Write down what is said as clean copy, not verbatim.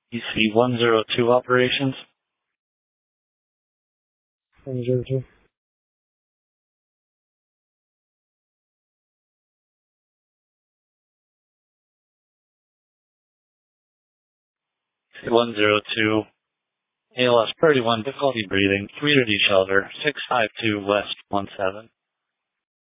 EC-102 operations. 102. EC-102. ALS 31, difficulty breathing, community shelter, 652 West 17.